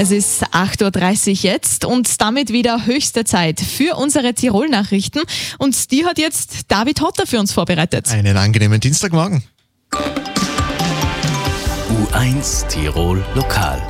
Es ist 8.30 Uhr jetzt und damit wieder höchste Zeit für unsere Tirol-Nachrichten. Und die hat jetzt David Hotter für uns vorbereitet. Einen angenehmen Dienstagmorgen. U1 Tirol Lokal.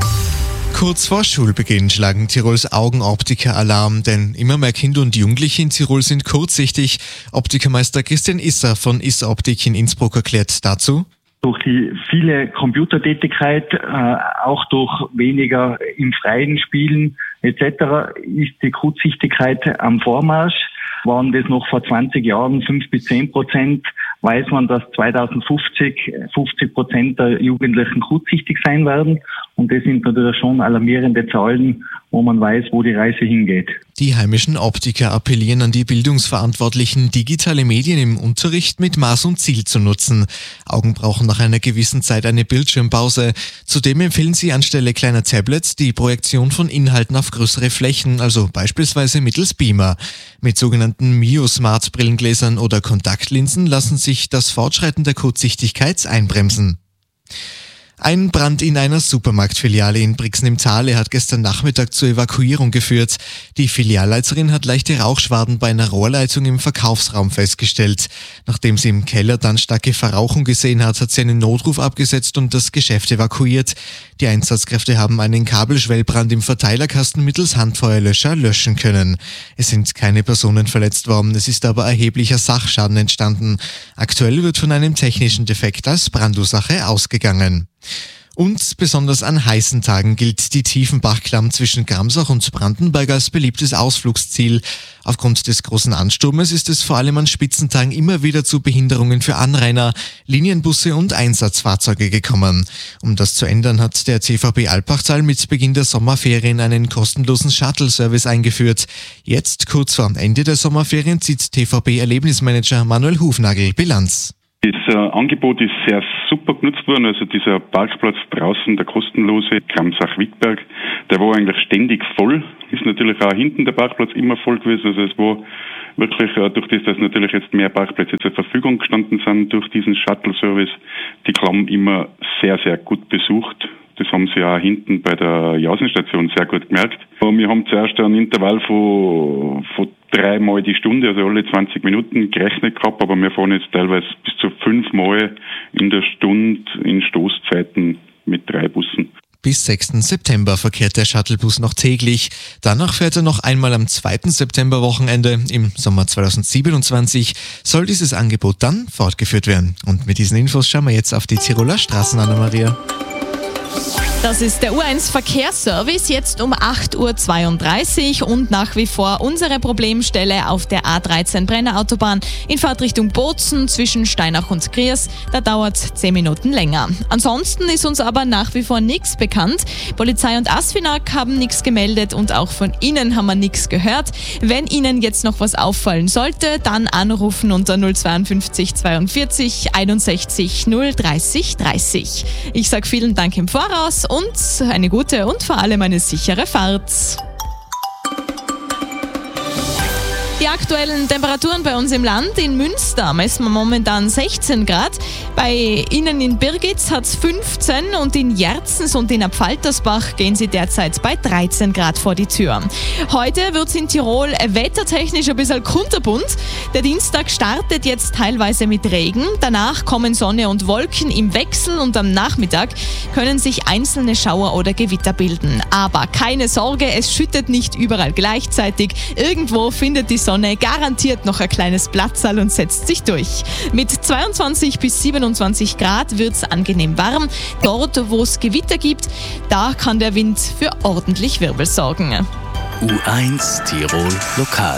Kurz vor Schulbeginn schlagen Tirols Augenoptiker Alarm, denn immer mehr Kinder und Jugendliche in Tirol sind kurzsichtig. Optikermeister Christian Isser von Isser Optik in Innsbruck erklärt dazu: Durch die viele Computertätigkeit, auch durch weniger im Freien Spielen etc. ist die Kurzsichtigkeit am Vormarsch. Waren das noch vor 20 Jahren 5-10%, weiß man, dass 2050 50% der Jugendlichen kurzsichtig sein werden. Und das sind natürlich schon alarmierende Zahlen, wo man weiß, wo die Reise hingeht. Die heimischen Optiker appellieren an die Bildungsverantwortlichen, digitale Medien im Unterricht mit Maß und Ziel zu nutzen. Augen brauchen nach einer gewissen Zeit eine Bildschirmpause. Zudem empfehlen sie anstelle kleiner Tablets die Projektion von Inhalten auf größere Flächen, also beispielsweise mittels Beamer. Mit sogenannten Mio-Smart-Brillengläsern oder Kontaktlinsen lassen sich das Fortschreiten der Kurzsichtigkeit einbremsen. Ein Brand in einer Supermarktfiliale in Brixen im Thale hat gestern Nachmittag zur Evakuierung geführt. Die Filialleiterin hat leichte Rauchschwaden bei einer Rohrleitung im Verkaufsraum festgestellt. Nachdem sie im Keller dann starke Verrauchung gesehen hat, hat sie einen Notruf abgesetzt und das Geschäft evakuiert. Die Einsatzkräfte haben einen Kabelschwellbrand im Verteilerkasten mittels Handfeuerlöscher löschen können. Es sind keine Personen verletzt worden, es ist aber erheblicher Sachschaden entstanden. Aktuell wird von einem technischen Defekt als Brandursache ausgegangen. Und besonders an heißen Tagen gilt die Tiefenbachklamm zwischen Gramsach und Brandenburg als beliebtes Ausflugsziel. Aufgrund des großen Ansturmes ist es vor allem an Spitzentagen immer wieder zu Behinderungen für Anrainer, Linienbusse und Einsatzfahrzeuge gekommen. Um das zu ändern, hat der TVB Alpachtal mit Beginn der Sommerferien einen kostenlosen Shuttle-Service eingeführt. Jetzt, kurz vor Ende der Sommerferien, zieht TVB-Erlebnismanager Manuel Hufnagel Bilanz. Das Angebot ist sehr super genutzt worden, also dieser Parkplatz draußen, der kostenlose Gramsach-Wittberg, der war eigentlich ständig voll, ist natürlich auch hinten der Parkplatz immer voll gewesen, also es war wirklich durch das, dass natürlich jetzt mehr Parkplätze zur Verfügung gestanden sind, durch diesen Shuttle-Service, die Klamm immer sehr, sehr gut besucht. Das haben sie auch hinten bei der Jausenstation sehr gut gemerkt. Wir haben zuerst einen Intervall von 3 Mal die Stunde, also alle 20 Minuten gerechnet gehabt, aber wir fahren jetzt teilweise bis zu 5 Mal in der Stunde in Stoßzeiten mit 3 Bussen. Bis 6. September verkehrt der Shuttlebus noch täglich. Danach fährt er noch einmal am 2. September-Wochenende. Im Sommer 2027 soll dieses Angebot dann fortgeführt werden. Und mit diesen Infos schauen wir jetzt auf die Tiroler Straßen, Anna-Maria. Das ist der U1 Verkehrsservice, jetzt um 8.32 Uhr und nach wie vor unsere Problemstelle auf der A13 Brenner-Autobahn in Fahrtrichtung Bozen zwischen Steinach und Griers. Da dauert 10 Minuten länger. Ansonsten ist uns aber nach wie vor nichts bekannt. Polizei und ASFINAG haben nichts gemeldet und auch von Ihnen haben wir nichts gehört. Wenn Ihnen jetzt noch was auffallen sollte, dann anrufen unter 052 42 61 030 30. Ich sage vielen Dank im Voraus und eine gute und vor allem eine sichere Fahrt. Die aktuellen Temperaturen bei uns im Land. In Münster messen wir momentan 16 Grad. Bei Ihnen in Birgitz hat es 15 und in Jerzens und in Apfaltersbach gehen Sie derzeit bei 13 Grad vor die Tür. Heute wird es in Tirol wettertechnisch ein bisschen kunterbunt. Der Dienstag startet jetzt teilweise mit Regen. Danach kommen Sonne und Wolken im Wechsel und am Nachmittag können sich einzelne Schauer oder Gewitter bilden. Aber keine Sorge, es schüttet nicht überall gleichzeitig. Irgendwo findet die Sonne garantiert noch ein kleines Platzerl und setzt sich durch. Mit 22 bis 27 Grad wird es angenehm warm. Dort, wo es Gewitter gibt, da kann der Wind für ordentlich Wirbel sorgen. U1 Tirol Lokal.